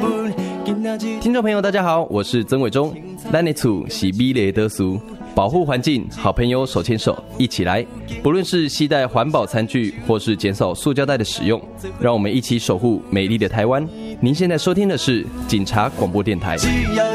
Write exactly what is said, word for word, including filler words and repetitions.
听众朋友大家好，我是曾伟忠。咱的厝是美丽的厝，保护环境，好朋友手牵手一起来。不论是携带环保餐具或是减少塑胶袋的使用，让我们一起守护美丽的台湾。您现在收听的是警察广播电台。